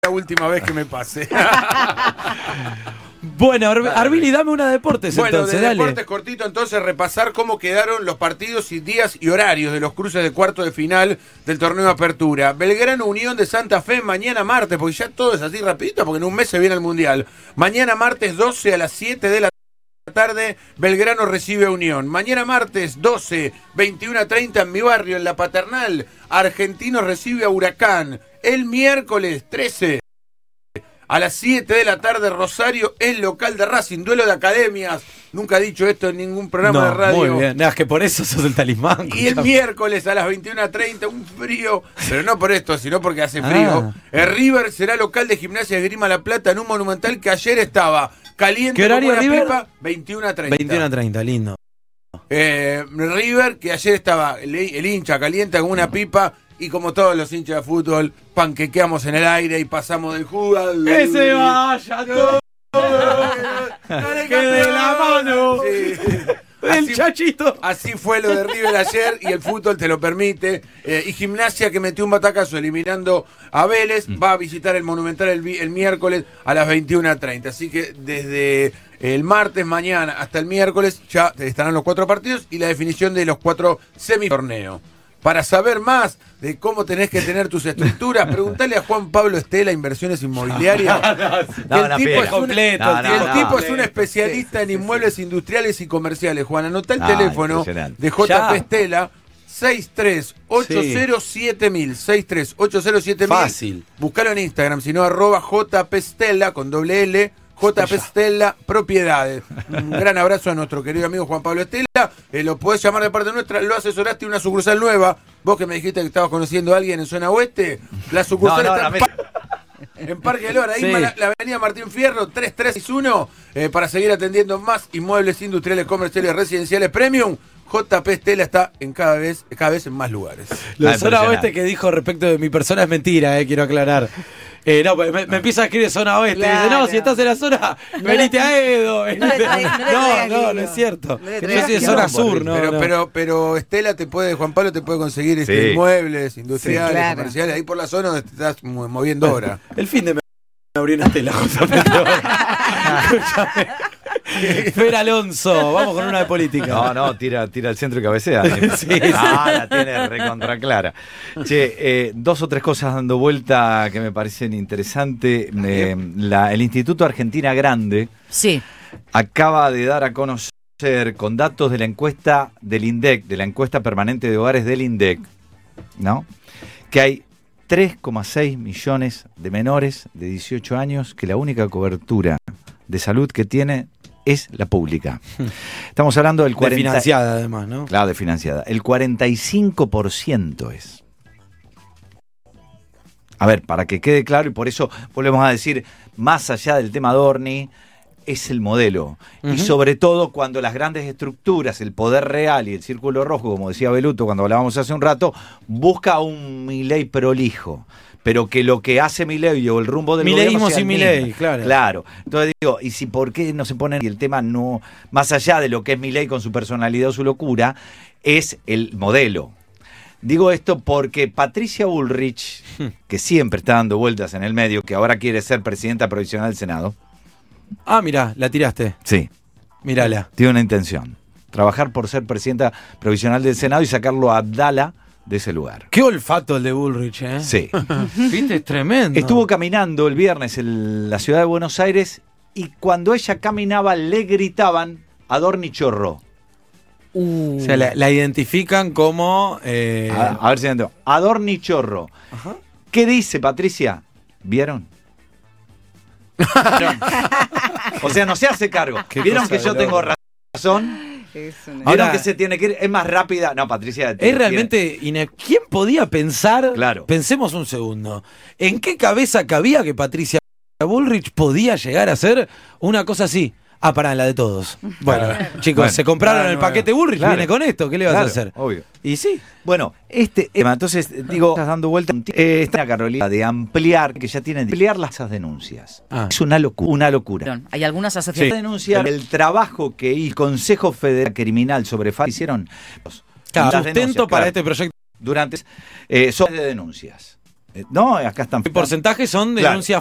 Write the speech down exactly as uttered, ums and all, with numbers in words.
La última vez que me pasé. Bueno, Ar Arbili, dame una de deportes bueno, entonces, de dale. deportes cortito, entonces repasar cómo quedaron los partidos y días y horarios de los cruces de cuarto de final del torneo de apertura. Belgrano Unión de Santa Fe mañana martes, porque ya todo es así rapidito, porque en un mes se viene el Mundial. Mañana martes doce a las siete de la tarde, Belgrano recibe a Unión. Mañana martes doce, veintiuno a treinta en mi barrio, en La Paternal, Argentino recibe a Huracán. El miércoles trece a las siete de la tarde, Rosario, el local de Racing, duelo de academias. Nunca he dicho esto en ningún programa no, de radio. Muy bien, no, es que por eso sos el talismán. Y el miércoles a las veintiuno a treinta, un frío, pero no por esto, sino porque hace frío. Ah. El River será local de Gimnasia de Esgrima La Plata en un Monumental que ayer estaba caliente. ¿Qué horario, como una River? pipa, veintiuno a treinta. veintiuno a treinta, lindo. Eh, River, que ayer estaba el, el hincha caliente como una pipa. Y como todos los hinchas de fútbol, panquequeamos en el aire y pasamos del jugador. ¡Que se vaya todo! ¡Que de la mano! Sí. ¡El Así, chachito! Así fue lo de River ayer y el fútbol te lo permite. Eh, y Gimnasia, que metió un batacazo eliminando a Vélez, mm. va a visitar el Monumental el, el miércoles a las veintiuno a treinta. Así que desde el martes, mañana hasta el miércoles ya estarán los cuatro partidos y la definición de los cuatro semitorneos. Para saber más de cómo tenés que tener tus estructuras, preguntale a Juan Pablo Estela, Inversiones Inmobiliarias. No, no, el tipo, es un, completo, no, no, el no, tipo no, es un especialista sí, en inmuebles sí, industriales y comerciales. Juan, anotá el ah, teléfono de J P Estela, seis tres ocho cero siete mil, seis tres ocho cero siete mil. Fácil. Buscalo en Instagram, sino arroba J P Estela con doble L. J P Estela Propiedades. Un gran abrazo a nuestro querido amigo Juan Pablo Estela. Eh, lo podés llamar de parte nuestra. Lo asesoraste una sucursal nueva. Vos que me dijiste que estabas conociendo a alguien en zona oeste. La sucursal no, no, está en, me... en Parque del Oro. Ahí sí. la, la avenida Martín Fierro, tres tres seis uno. Eh, para seguir atendiendo más inmuebles industriales, comerciales, residenciales premium. J P Estela está en cada vez, cada vez en más lugares. Lo de zona oeste que dijo respecto de mi persona es mentira, eh, quiero aclarar. Eh, no, me, me empieza a escribir zona oeste. Claro. Dice, no, si estás en la zona, no, venite a Edo. Venite. No, no, no, no, no es cierto. No yo soy de zona sur, no. Pero, no. pero, pero Estela te puede, Juan Pablo te puede conseguir sí. este, inmuebles, industriales, sí, claro. comerciales, ahí por la zona donde te estás moviendo ahora. El fin de me abrió una Estela, justamente. Fer Alonso, vamos con una de política. No, no, tira, tira al centro y cabecea. Sí, ah, sí. La tiene recontra clara. Che, eh, dos o tres cosas dando vuelta que me parecen interesantes. Eh, la, el Instituto Argentina Grande sí. acaba de dar a conocer con datos de la encuesta del INDEC, de la encuesta permanente de hogares del INDEC, ¿no? Que hay tres coma seis millones de menores de dieciocho años que la única cobertura de salud que tiene es la pública. Estamos hablando del cuarenta... De financiada, además, ¿no? Claro, de financiada. El cuarenta y cinco por ciento es. A ver, para que quede claro, y por eso volvemos a decir, más allá del tema Dorni, es el modelo. Uh-huh. Y sobre todo cuando las grandes estructuras, el poder real y el círculo rojo, como decía Beluto cuando hablábamos hace un rato, busca un Milei prolijo. Pero que lo que hace Milei o el rumbo del gobierno sea el mismo. Milei, claro. Claro. Entonces digo, y si por qué no se ponen, y el tema no, más allá de lo que es Milei con su personalidad o su locura, es el modelo. Digo esto porque Patricia Bullrich, que siempre está dando vueltas en el medio, que ahora quiere ser presidenta provisional del Senado. Ah, mirá, la tiraste. Sí. Mírala. Tiene una intención. Trabajar por ser presidenta provisional del Senado y sacarlo a Abdala de ese lugar. Qué olfato el de Bullrich, ¿eh? Sí. Viste, es tremendo. Estuvo caminando el viernes en la ciudad de Buenos Aires y cuando ella caminaba le gritaban Adorni Chorro. Uh. O sea, la, la identifican como... Eh... A, a ver si entiendo. Adorni Chorro. Ajá. ¿Qué dice, Patricia? ¿Vieron? O sea, no se hace cargo. ¿Vieron que yo tengo razón? ¿Vieron Ahora, que se tiene que ir? Es más rápida. No, Patricia. Es realmente. Ine... ¿Quién podía pensar? Claro. Pensemos un segundo. ¿En qué cabeza cabía que Patricia Bullrich podía llegar a ser una cosa así? Ah, pará, la de todos. Bueno, chicos, bueno, se compraron claro, el paquete Bullrich, claro. Viene con esto, ¿qué le vas claro, a hacer? Obvio. Y sí. Bueno, este tema, entonces, digo, estás dando vuelta. Eh, esta Carolina de ampliar, que ya tienen de ampliar las denuncias. Ah. Es una locura. Una locura. Perdón, hay algunas asociaciones. Sí. Denunciar el trabajo que el Consejo Federal Criminal sobre F A hicieron. Claro, sustento para claro, este proyecto. Durante. Eh, son de denuncias. No, acá están. ¿Qué porcentaje son denuncias